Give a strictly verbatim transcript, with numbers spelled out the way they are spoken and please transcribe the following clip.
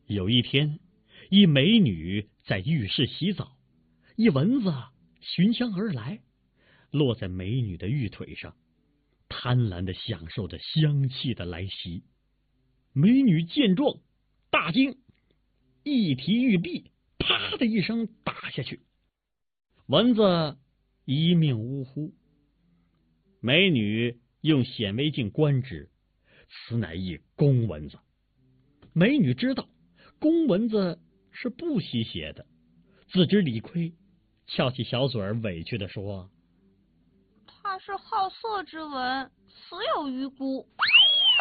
有一天，一美女在浴室洗澡，一蚊子寻香而来，落在美女的玉腿上，贪婪地享受着香气的来袭。美女见状大惊，一提玉臂，啪的一声打下去，蚊子一命呜呼。美女用显微镜观之，此乃一公蚊子。美女知道公蚊子是不吸血的，自知理亏，翘起小嘴儿委屈地说： 它是好色之蚊，死有余辜。